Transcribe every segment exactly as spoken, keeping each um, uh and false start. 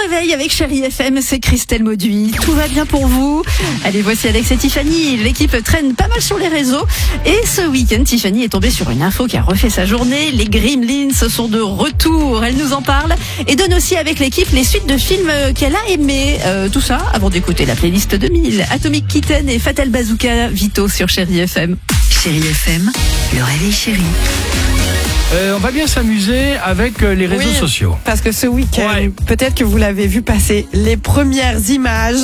réveil avec Chérie F M, c'est Christelle Mauduit. Tout va bien pour vous? Allez, voici Alex et Tiffany. L'équipe traîne pas mal sur les réseaux. Et ce week-end, Tiffany est tombée sur une info qui a refait sa journée. Les Gremlins sont de retour. Elle nous en parle et donne aussi avec l'équipe les suites de films qu'elle a aimés. Euh, tout ça avant d'écouter la playlist deux mille. Atomic Kitten et Fatal Bazooka, Vito sur Chérie F M. Chérie F M, le réveil chéri. Euh, on va bien s'amuser avec euh, les réseaux Oui, sociaux. Parce que ce week-end, Ouais. peut-être que vous l'avez vu passer les premières images.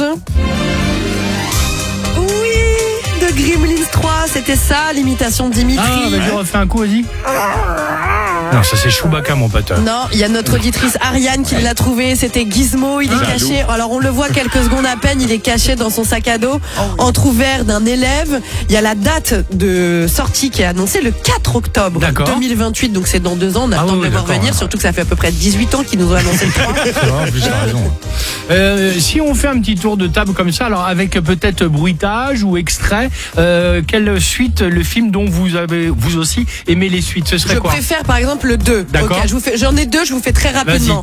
Oui, de Gremlins trois, c'était ça, l'imitation de Dimitri. Ah, vas-y, refais un coup, vas-y. Non, ça c'est Chewbacca, mon pote. Non, il y a notre auditrice Ariane qui l'a trouvé, c'était Gizmo, il est Ah, caché, alors on le voit quelques secondes à peine, il est caché dans son sac à dos, entrouvert d'un élève. Il y a la date de sortie qui est annoncée le quatre octobre D'accord. deux mille vingt-huit, donc c'est dans deux ans, on Ah attend oui, de le voir d'accord, venir, ouais. surtout que ça fait à peu près dix-huit ans qu'ils nous ont annoncé le trois. C'est vrai, en plus, t'as raison. Euh, si on fait un petit tour de table comme ça, alors avec peut-être bruitage ou extrait, euh, quelle suite, le film dont vous avez vous aussi aimé les suites, ce serait Je quoi? préfère par exemple le deux. D'accord. Ok, je vous fais, j'en ai deux, je vous fais très rapidement.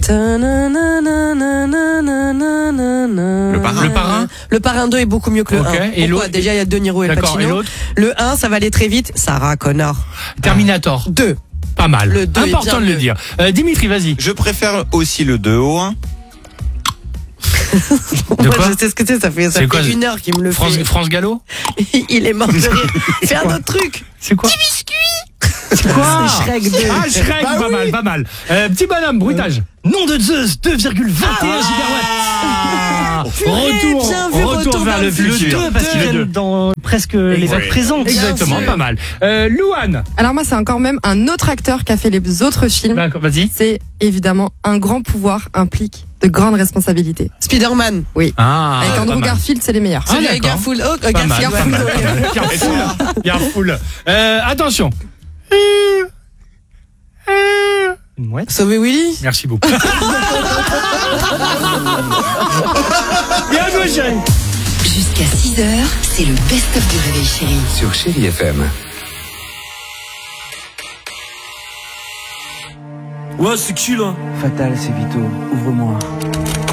Le parrain. Le parrain. Le parrain deux est beaucoup mieux que le Ok, un. et Pourquoi? l'autre Déjà il y a De Niro et Al D'accord, et Pacino. l'autre Le un, ça va aller très vite. Sarah Connor. Terminator. deux. Pas mal. Le deux est Important bien de le mieux. dire. Euh, Dimitri, vas-y. Je préfère aussi le deux au un. De Moi, quoi je sais ce que c'est, ça fait, ça C'est quoi, fait une heure qu'il me le France, fait. France Gallo. Il est mort de rire. Fais un autre truc. C'est quoi? C'est quoi? C'est Shrek deux. Ah, Shrek, Bah pas oui. mal, pas mal. Euh, petit bonhomme, bruitage. Nom de Zeus, deux virgule vingt et un gigawatts. Purée, bien vu, retour vers le futur. deux, parce qu'ils Le deux. viennent dans presque les Ouais. heures présentes. Exactement, sûr. pas mal. Euh, Louane. Alors moi, c'est encore même un autre acteur qui a fait les autres films. D'accord, vas-y. C'est évidemment un grand pouvoir implique de grandes responsabilités. Spider-Man. Ah, Avec pas Andrew mal. Garfield, c'est les meilleurs. Ah, Celui avec d'accord. Garfield. Oh, Pas mal, Garfield. pas mal. Garfield. Garfield. Euh, attention. Une mouette. Sauver Willy. Merci beaucoup. Bien joué, chérie. Jusqu'à six heures, c'est le best-of du réveil chéri. Sur Chérie F M. Ouais, c'est qui là? Fatal, c'est Vito. Ouvre-moi.